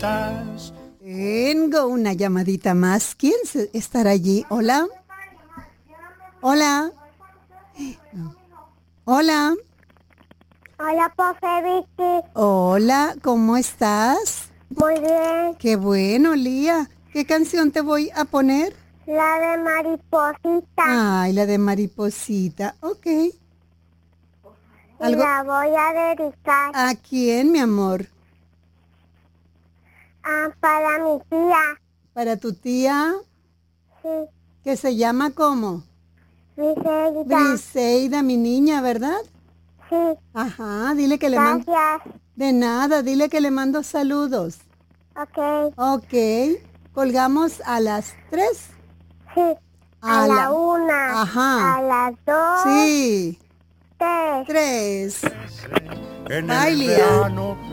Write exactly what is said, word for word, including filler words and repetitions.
estás? Tengo una llamadita más. ¿Quién se- estará allí? Hola. Hola. Hola. Hola, profe Vicky. Hola, ¿cómo estás? Muy bien. Qué bueno, Lía. ¿Qué canción te voy a poner? La de mariposita. Ay, la de Mariposita. Ok. Y ¿Algo? la voy a dedicar ¿A quién, mi amor? ah, para mi tía. ¿Para tu tía? Sí, ¿Que se llama cómo? Briseida. Briseida, mi niña, ¿verdad? Sí, Ajá, dile que le mando... gracias. De nada, dile que le mando saludos. Ok. Ok. Colgamos a las tres. Sí. A, A la, la- una. Ajá. A las dos. Sí. Tres. Tres. En Bye, el Lía. verano